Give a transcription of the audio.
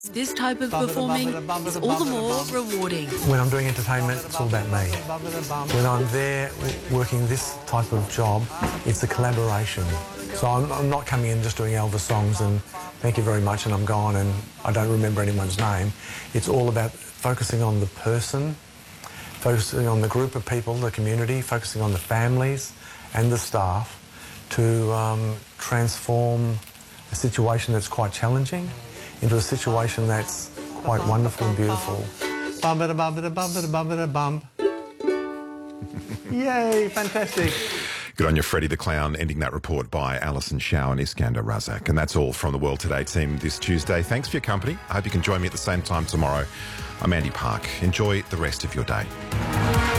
This type of performing is all the more rewarding. When I'm doing entertainment, it's all about me. When I'm there working this type of job, it's a collaboration. So I'm not coming in just doing Elvis songs and thank you very much and I'm gone and I don't remember anyone's name. It's all about focusing on the person, focusing on the group of people, the community, focusing on the families and the staff to transform a situation that's quite challenging into a situation that's quite wonderful and beautiful. Bum-ba-da-bum-ba-da-bum-ba-da-bum. Yay, fantastic. Good on you, Freddie the Clown, ending that report by Alison Shao and Iskander Razak. And that's all from the World Today team this Tuesday. Thanks for your company. I hope you can join me at the same time tomorrow. I'm Andy Park. Enjoy the rest of your day.